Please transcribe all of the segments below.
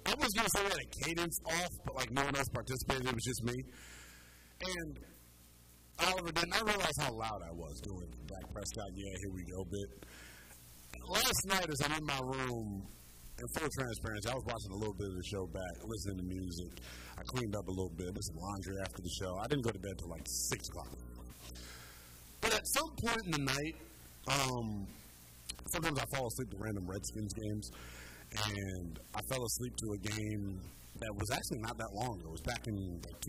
I was going to say we had a cadence off, but like no one else participated. It was just me. And Oliver didn't. I realized how loud I was doing Dak Prescott. Yeah, here we go bit. Last night, as I'm in my room, in full transparency, I was watching a little bit of the show back, listening to music. I cleaned up a little bit, did some laundry after the show. I didn't go to bed till like 6 o'clock. But at some point in the night, sometimes I fall asleep to random Redskins games, and I fell asleep to a game that was actually not that long ago. It was back in like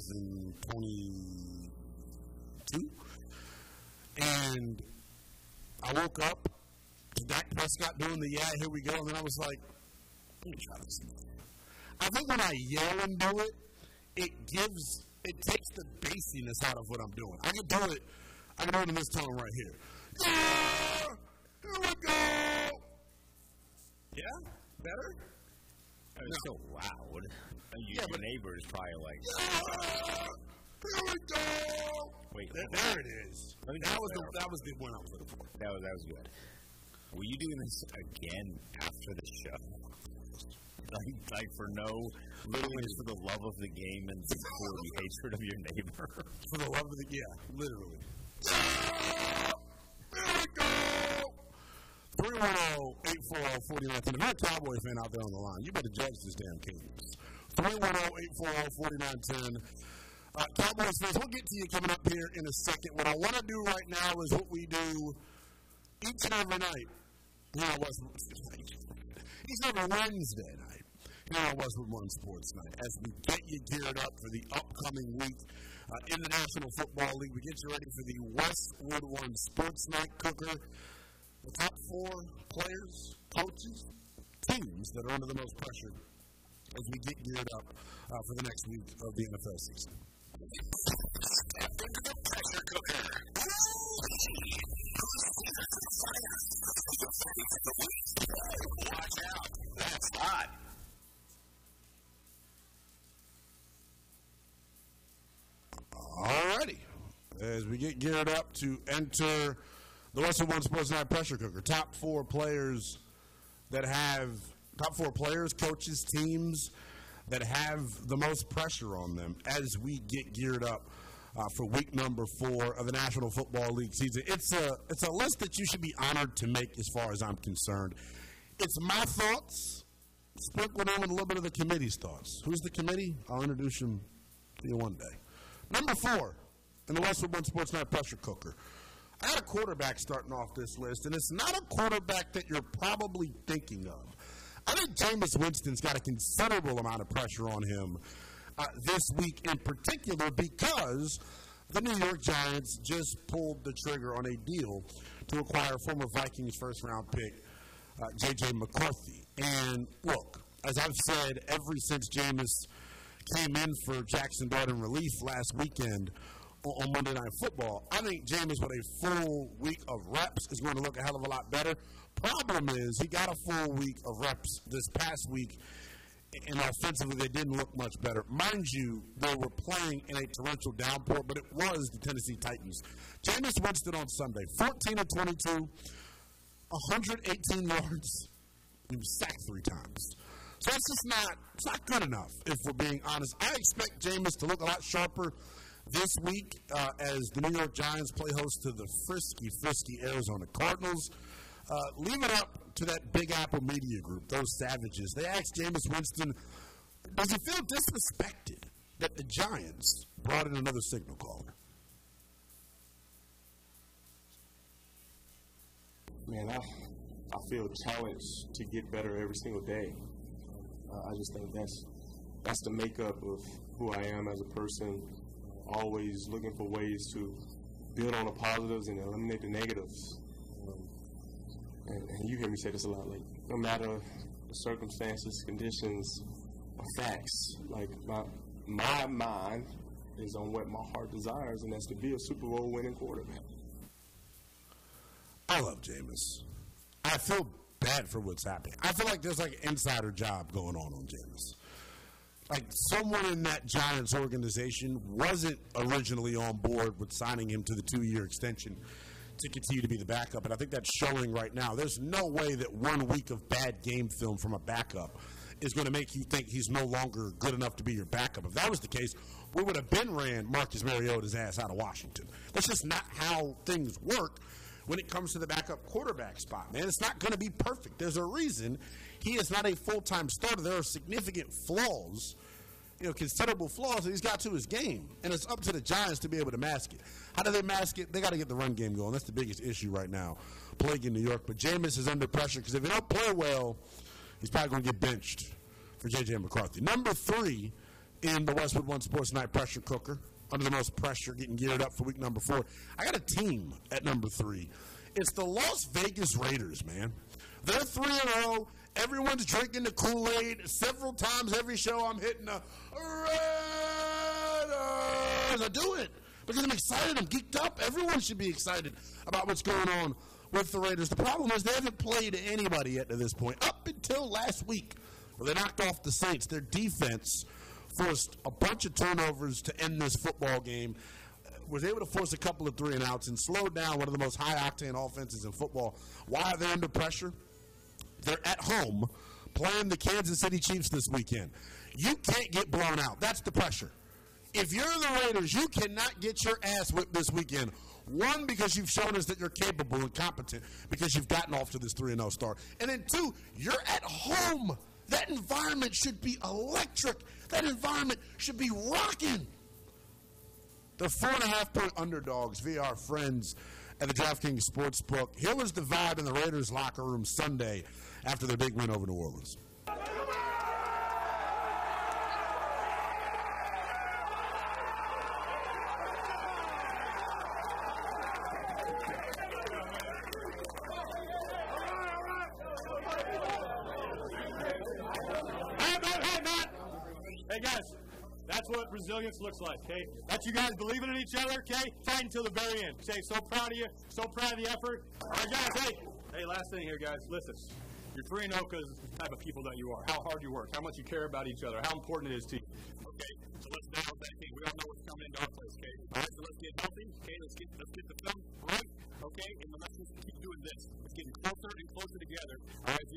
2022. And I woke up to Dak Prescott doing the yeah, here we go, and then I was like, let me try this. I think when I yell and do it, it takes the bassiness out of what I'm doing. I can do it in this tone right here. Yeah! Here we go! Yeah? Better? It's so loud. And your neighbor is probably like, yeah! Here we go! Wait, there it is. That was the one I was looking for. That was good. Were you doing this again after the show? Like for literally for the love of the game and for the hatred of your neighbor? For the love of literally. There we go! 310-840-4910. If you're a Cowboy fan out there on the line, you better judge this damn cadence. 310-840-4910. Cowboys fans, we'll get to you coming up here in a second. What I want to do right now is what we do each and every night here on Westwood. Each and every Wednesday night here on Westwood One Sports Night as we get you geared up for the upcoming week in the National Football League. We get you ready for the Westwood One Sports Night Cooker. The top 4 players, coaches, teams that are under the most pressure as we get geared up for the next week of the NFL season. Step into the pressure cooker. Watch out. That's hot. Alrighty. As we get geared up to enter the Westwood One Sports Night Pressure Cooker, top 4 players, coaches, teams that have the most pressure on them as we get geared up for week number 4 of the National Football League season. It's a list that you should be honored to make as far as I'm concerned. It's my thoughts, sprinkled in with a little bit of the committee's thoughts. Who's the committee? I'll introduce him to you one day. Number 4 in the Westwood One Sports Night Pressure Cooker. I had a quarterback starting off this list, and it's not a quarterback that you're probably thinking of. I think Jameis Winston's got a considerable amount of pressure on him this week in particular because the New York Giants just pulled the trigger on a deal to acquire former Vikings first-round pick J.J. McCarthy. And look, as I've said ever since Jameis came in for Jackson Dart in relief last weekend on Monday Night Football, I think Jameis with a full week of reps is going to look a hell of a lot better. Problem is, he got a full week of reps this past week, and offensively they didn't look much better. Mind you, they were playing in a torrential downpour, but it was the Tennessee Titans. Jameis Winston on Sunday, 14 of 22, 118 yards, he was sacked 3 times. So it's just not good enough, if we're being honest. I expect Jameis to look a lot sharper this week as the New York Giants play host to the frisky Arizona Cardinals. Leave it up to that Big Apple Media Group, those savages. They asked Jameis Winston, does he feel disrespected that the Giants brought in another signal caller? Man, I feel challenged to get better every single day. I just think that's the makeup of who I am as a person, always looking for ways to build on the positives and eliminate the negatives. And you hear me say this a lot, like, no matter the circumstances, conditions, or facts, like, my mind is on what my heart desires, and that's to be a Super Bowl winning quarterback. I love Jameis. I feel bad for what's happening. I feel like there's, like, an insider job going on Jameis. Like, someone in that Giants organization wasn't originally on board with signing him to the 2-year extension to continue to be the backup, and I think that's showing right now. There's no way that 1 week of bad game film from a backup is going to make you think he's no longer good enough to be your backup. If that was the case, we would have been ran Marcus Mariota's ass out of Washington. That's just not how things work when it comes to the backup quarterback spot, man. It's not going to be perfect. There's a reason he is not a full-time starter. There are significant flaws, considerable flaws that he's got to his game, and it's up to the Giants to be able to mask it. How do they mask it? They got to get the run game going. That's the biggest issue right now, plaguing New York. But Jameis is under pressure because if he don't play well, he's probably going to get benched for J.J. McCarthy. Number 3 in the Westwood One Sports Night pressure cooker, under the most pressure, getting geared up for week number 4. I got a team at number 3. It's the Las Vegas Raiders, man. They're 3-0. Everyone's drinking the Kool-Aid. Several times every show I'm hitting the Raiders. I do it because I'm excited. I'm geeked up. Everyone should be excited about what's going on with the Raiders. The problem is they haven't played anybody yet to this point. Up until last week, where they knocked off the Saints, their defense forced a bunch of turnovers to end this football game, was able to force a couple of 3-and-outs and slow down one of the most high-octane offenses in football. Why are they under pressure? They're at home playing the Kansas City Chiefs this weekend. You can't get blown out. That's the pressure. If you're the Raiders, you cannot get your ass whipped this weekend. One, because you've shown us that you're capable and competent because you've gotten off to this 3-0 start. And then 2, you're at home. That environment should be electric. That environment should be rocking. They're 4.5-point underdogs via our friends at the DraftKings Sportsbook. Here was the vibe in the Raiders locker room Sunday after their big win over New Orleans. Hey guys, that's what resilience looks like, okay? That's you guys believing in each other, okay? Fighting until the very end, okay? So proud of you, so proud of the effort. All right, guys, hey, last thing here, guys, listen. You're 3-0 because the type of people that you are, how hard you work, how much you care about each other, how important it is to you. Okay, so let's dial back in. We all know what's coming into our place, okay? All right, so let's get healthy, okay? Let's get the film right, okay? And let's just keep doing this. It's getting closer and closer together. All right, so